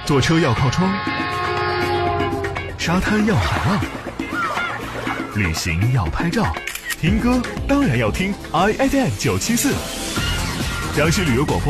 坐车要靠窗，沙滩要海浪，旅行要拍照，听歌当然要听 IFM 974，江西旅游广播